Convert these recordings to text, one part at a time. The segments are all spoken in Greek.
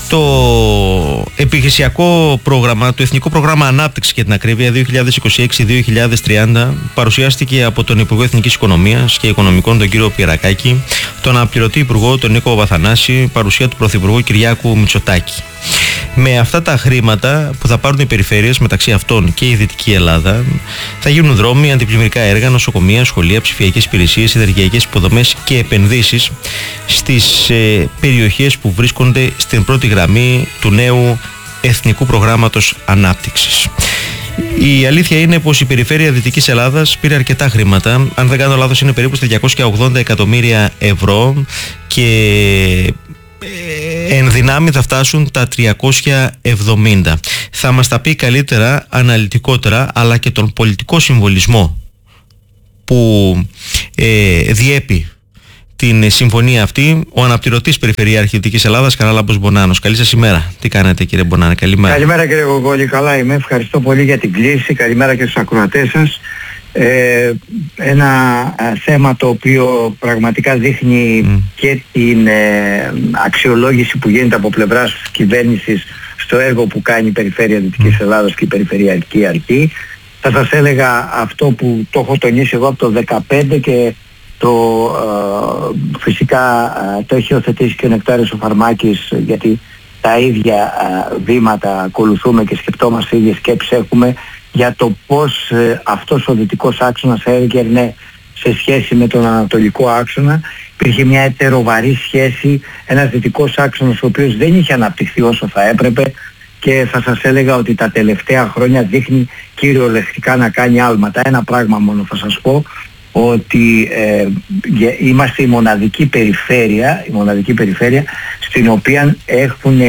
Το επιχειρησιακό πρόγραμμα, το Εθνικό Πρόγραμμα Ανάπτυξης για την ακρίβεια 2026-2030 παρουσιάστηκε από τον Υπουργό Εθνικής Οικονομίας και Οικονομικών τον κύριο Πιερακάκη, τον αναπληρωτή Υπουργό τον Νίκο Βαθανάση, παρουσία του Πρωθυπουργού Κυριάκου Μητσοτάκη. Με αυτά τα χρήματα που θα πάρουν οι περιφέρειες, μεταξύ αυτών και η Δυτική Ελλάδα, θα γίνουν δρόμοι, αντιπλημμυρικά έργα, νοσοκομεία, σχολεία, ψηφιακές υπηρεσίες, ενεργειακές υποδομές και επενδύσεις στις περιοχές που βρίσκονται στην πρώτη γραμμή του νέου Εθνικού Προγράμματος Ανάπτυξης. Η αλήθεια είναι πως η περιφέρεια Δυτικής Ελλάδας πήρε αρκετά χρήματα. Αν δεν κάνω λάθος, είναι περίπου στα 280 εκατομμύρια ευρώ και εν δυνάμει θα φτάσουν τα 370. Θα μας τα πει καλύτερα, αναλυτικότερα, αλλά και τον πολιτικό συμβολισμό που διέπει την συμφωνία αυτή ο αναπληρωτής Περιφερειάρχη Δυτικής Ελλάδας, Καράλαμπος Μπονάνος. Καλή σας ημέρα. Τι κάνετε, κύριε Μπονάνα? Καλημέρα. Καλημέρα, κύριε Γογόλη. Καλά είμαι. Ευχαριστώ πολύ για την κλήση. Καλημέρα και στους ακροατές σας. Ένα θέμα το οποίο πραγματικά δείχνει και την αξιολόγηση που γίνεται από πλευράς της κυβέρνησης στο έργο που κάνει η Περιφέρεια Δυτικής Ελλάδας και η Περιφερειακή Αρχή. Θα σας έλεγα αυτό που το έχω τονίσει εγώ από το 2015 και φυσικά το έχει οθετήσει και ο Νεκτάριος ο Φαρμάκης, γιατί τα ίδια βήματα ακολουθούμε και σκεπτόμαστε, οι ίδιες σκέψεις έχουμε για το πώς αυτός ο δυτικός άξονας έγκαιρνε σε σχέση με τον ανατολικό άξονα. Υπήρχε μια ετεροβαρή σχέση, ένας δυτικός άξονας ο οποίος δεν είχε αναπτυχθεί όσο θα έπρεπε και θα σας έλεγα ότι τα τελευταία χρόνια δείχνει κυριολεκτικά να κάνει άλματα. Ένα πράγμα μόνο θα σας πω, ότι είμαστε η μοναδική περιφέρεια στην οποία έχουν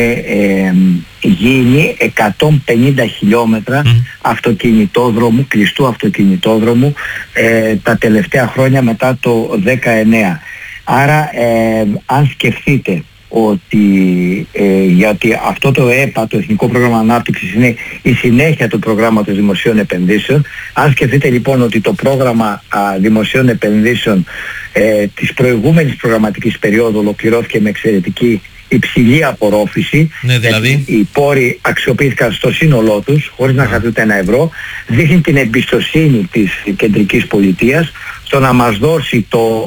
γίνει 150 χιλιόμετρα αυτοκινητόδρομου, κλειστού αυτοκινητόδρομου τα τελευταία χρόνια μετά το 19. Άρα αν σκεφτείτε ότι γιατί αυτό το ΕΠΑ, το Εθνικό Πρόγραμμα Ανάπτυξης, είναι η συνέχεια του προγράμματος δημοσίων επενδύσεων. Αν σκεφτείτε λοιπόν ότι το πρόγραμμα δημοσίων επενδύσεων της προηγούμενης προγραμματικής περίοδου ολοκληρώθηκε με εξαιρετική υψηλή απορρόφηση, ναι, δηλαδή οι πόροι αξιοποιήθηκαν στο σύνολό τους χωρίς να χαθεί ούτε ένα ευρώ, δείχνει την εμπιστοσύνη της κεντρικής πολιτείας στο να μας δώσει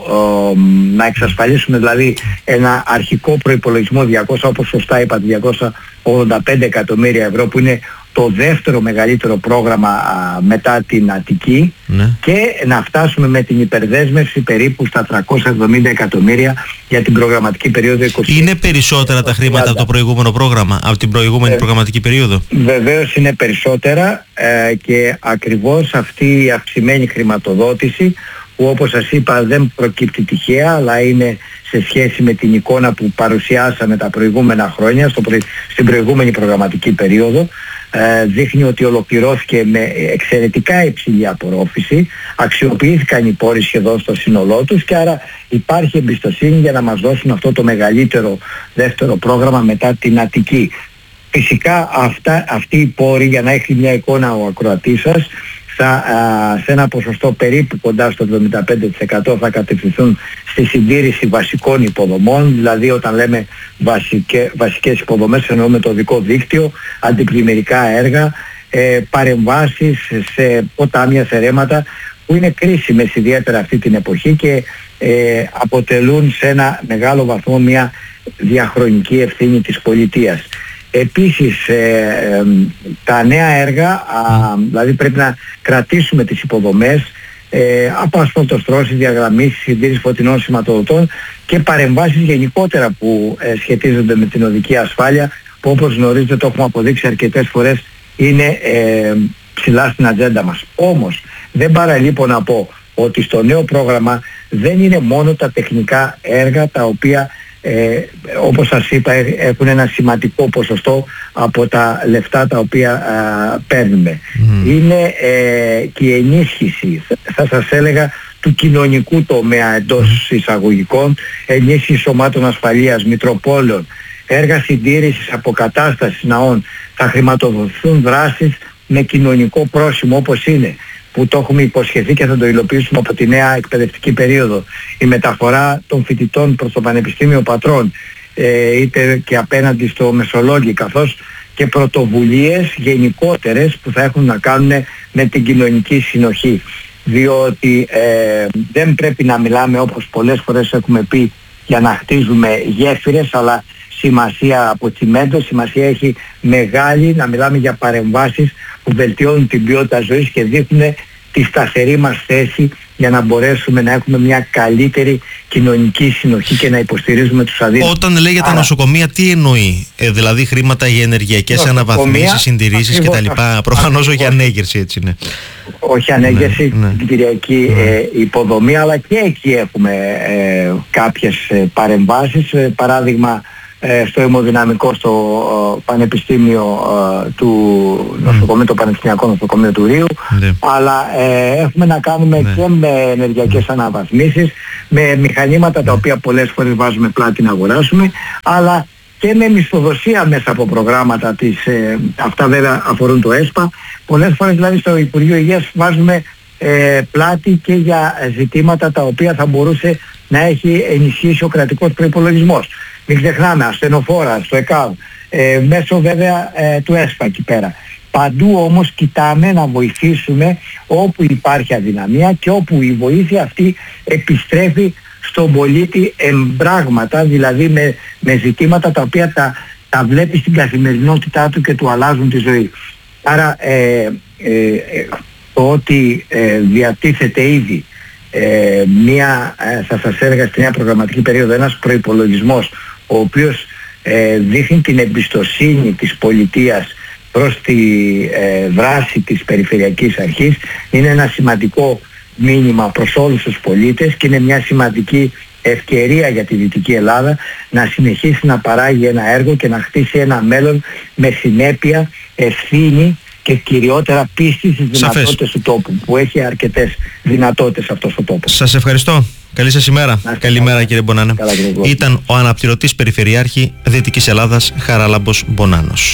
να εξασφαλίσουμε δηλαδή ένα αρχικό προϋπολογισμό 200, όπως σωστά είπατε, 285 εκατομμύρια ευρώ, που είναι το δεύτερο μεγαλύτερο πρόγραμμα μετά την Αττική, και να φτάσουμε με την υπερδέσμευση περίπου στα 370 εκατομμύρια για την προγραμματική περίοδο 20. Είναι περισσότερα τα χρήματα από το προηγούμενο πρόγραμμα, από την προηγούμενη προγραμματική περίοδο? Βεβαίως είναι περισσότερα και ακριβώς αυτή η αυξημένη χρηματοδότηση, που όπως σας είπα δεν προκύπτει τυχαία, αλλά είναι σε σχέση με την εικόνα που παρουσιάσαμε τα προηγούμενα χρόνια, στην προηγούμενη προγραμματική περίοδο, δείχνει ότι ολοκληρώθηκε με εξαιρετικά υψηλή απορρόφηση, αξιοποιήθηκαν οι πόροι σχεδόν στο σύνολό τους και άρα υπάρχει εμπιστοσύνη για να μας δώσουν αυτό το μεγαλύτερο δεύτερο πρόγραμμα μετά την Αττική. Φυσικά αυτοί οι πόροι, για να έχει μια εικόνα ο ακροατής σας, σε ένα ποσοστό περίπου κοντά στο 75% θα κατευθυνθούν στη συντήρηση βασικών υποδομών, δηλαδή όταν λέμε βασικές υποδομές εννοούμε το οδικό δίκτυο, αντιπλημμυρικά έργα, παρεμβάσεις σε ποτάμια, σε ρέματα που είναι κρίσιμες ιδιαίτερα αυτή την εποχή και αποτελούν σε ένα μεγάλο βαθμό μια διαχρονική ευθύνη της πολιτείας. Επίσης τα νέα έργα, δηλαδή πρέπει να κρατήσουμε τις υποδομές από ασφαλτοστρώσεις, διαγραμμίσεις, συντήρηση φωτεινών σηματοδοτών και παρεμβάσεις γενικότερα που σχετίζονται με την οδική ασφάλεια, που όπως γνωρίζετε, το έχουμε αποδείξει αρκετές φορές, είναι ψηλά στην ατζέντα μας. Όμως δεν παραλείπω να πω ότι στο νέο πρόγραμμα δεν είναι μόνο τα τεχνικά έργα τα οποία όπως σας είπα έχουν ένα σημαντικό ποσοστό από τα λεφτά τα οποία παίρνουμε. Είναι και η ενίσχυση, θα σας έλεγα, του κοινωνικού τομέα εντός εισαγωγικών, ενίσχυση σωμάτων ασφαλείας, μητροπόλεων, έργα συντήρησης, αποκατάστασης ναών. Θα χρηματοδοτηθούν δράσεις με κοινωνικό πρόσημο, όπως είναι, που το έχουμε υποσχεθεί και θα το υλοποιήσουμε από τη νέα εκπαιδευτική περίοδο, η μεταφορά των φοιτητών προς το Πανεπιστήμιο Πατρών, είτε και απέναντι στο Μεσολόγγι, καθώς και πρωτοβουλίες γενικότερες που θα έχουν να κάνουν με την κοινωνική συνοχή. Διότι δεν πρέπει να μιλάμε, όπως πολλές φορές έχουμε πει, για να χτίζουμε γέφυρες, αλλά σημασία από τσιμέντο, σημασία έχει μεγάλη να μιλάμε για παρεμβάσεις που βελτιώνουν την ποιότητα ζωής και δείχνουν τη σταθερή μας θέση για να μπορέσουμε να έχουμε μια καλύτερη κοινωνική συνοχή και να υποστηρίζουμε τους αδύναμους. Όταν λέει για τα νοσοκομεία, τι εννοεί? Δηλαδή χρήματα για ενεργειακές αναβαθμίσεις, συντηρήσεις κτλ. Προφανώς όχι ανέγερση, έτσι είναι. Όχι ανέγερση, κτηριακή υποδομή, αλλά και εκεί έχουμε κάποιες παρεμβάσεις. Παράδειγμα, στο αιμοδυναμικό, στο Πανεπιστήμιο του νοσοκομείου, το Πανεπιστημιακό Νοσοκομείο του Ρείου, αλλά έχουμε να κάνουμε και με ενεργειακές αναβαθμίσεις, με μηχανήματα τα οποία πολλές φορές βάζουμε πλάτη να αγοράσουμε, αλλά και με μισθοδοσία μέσα από προγράμματα της, αυτά βέβαια αφορούν το ΕΣΠΑ. Πολλές φορές δηλαδή στο Υπουργείο Υγείας βάζουμε πλάτη και για ζητήματα τα οποία θα μπορούσε να έχει ενισχύσει ο κρατικός προϋπολογισμός. Μην ξεχνάμε, ασθενοφόρα, στο ΕΚΑΒ, μέσω βέβαια του ΕΣΠΑ εκεί πέρα. Παντού όμως κοιτάμε να βοηθήσουμε όπου υπάρχει αδυναμία και όπου η βοήθεια αυτή επιστρέφει στον πολίτη εμπράγματα, δηλαδή με ζητήματα τα οποία τα βλέπει στην καθημερινότητά του και του αλλάζουν τη ζωή. Άρα το ότι διατίθεται ήδη θα σας έλεγα στη νέα προγραμματική περίοδο ένας προϋπολογισμός ο οποίος δείχνει την εμπιστοσύνη της πολιτείας προς τη δράση της Περιφερειακής Αρχής, είναι ένα σημαντικό μήνυμα προς όλους τους πολίτες και είναι μια σημαντική ευκαιρία για τη Δυτική Ελλάδα να συνεχίσει να παράγει ένα έργο και να χτίσει ένα μέλλον με συνέπεια, ευθύνη και κυριότερα πίστη στις δυνατότητες του τόπου, που έχει αρκετές δυνατότητες αυτός ο τόπος. Σας ευχαριστώ. Καλή σας ημέρα. Καλημέρα κύριε Μπονάνα. Ήταν ο αναπληρωτής Περιφερειάρχη Δυτικής Ελλάδας Χαράλαμπος Μπονάνος.